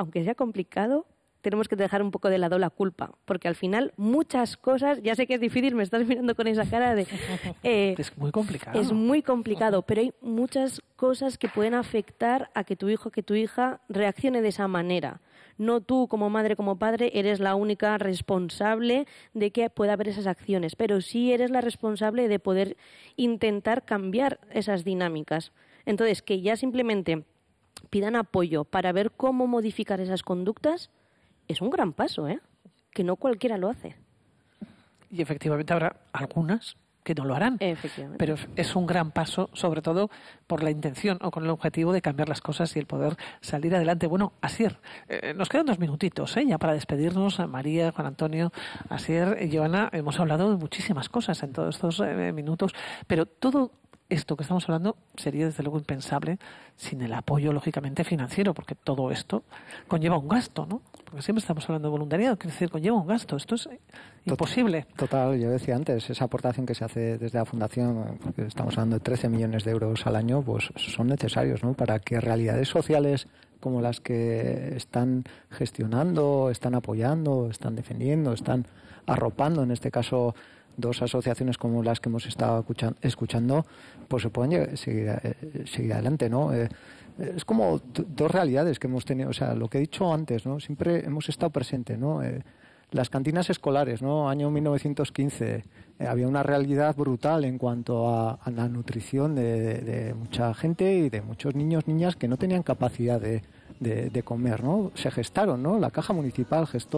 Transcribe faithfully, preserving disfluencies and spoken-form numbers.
aunque sea complicado, tenemos que dejar un poco de lado la culpa, porque al final muchas cosas, ya sé que es difícil, me estás mirando con esa cara de... Eh, es muy complicado. Es muy complicado, pero hay muchas cosas que pueden afectar a que tu hijo, que tu hija reaccione de esa manera. No tú, como madre, como padre, eres la única responsable de que pueda haber esas acciones, pero sí eres la responsable de poder intentar cambiar esas dinámicas. Entonces, que ya simplemente pidan apoyo para ver cómo modificar esas conductas es un gran paso, ¿eh? Que no cualquiera lo hace. Y efectivamente habrá algunas que no lo harán. Efectivamente. Pero es un gran paso, sobre todo por la intención o con el objetivo de cambiar las cosas y el poder salir adelante. Bueno, Asier, eh, nos quedan dos minutitos, ¿eh? Ya para despedirnos. A María, Juan Antonio, Asier, Joana, hemos hablado de muchísimas cosas en todos estos eh, minutos, pero todo esto que estamos hablando sería desde luego impensable sin el apoyo, lógicamente, financiero, porque todo esto conlleva un gasto, ¿no? Porque siempre estamos hablando de voluntariado, quiere decir, conlleva un gasto. Esto es imposible. Total, yo decía antes, esa aportación que se hace desde la Fundación, porque estamos hablando de trece millones de euros al año, pues son necesarios, ¿no? Para que realidades sociales como las que están gestionando, están apoyando, están defendiendo, están arropando, en este caso dos asociaciones como las que hemos estado escuchando, pues se pueden seguir, eh, seguir adelante, ¿no? Eh, es como d- dos realidades que hemos tenido, o sea, lo que he dicho antes, ¿no? Siempre hemos estado presentes, ¿no? Eh, las cantinas escolares, ¿no? Año mil novecientos quince, eh, había una realidad brutal en cuanto a, a la nutrición de, de, de mucha gente y de muchos niños, niñas que no tenían capacidad de, de, de comer, ¿no? Se gestaron, ¿no? La Caja Municipal gestó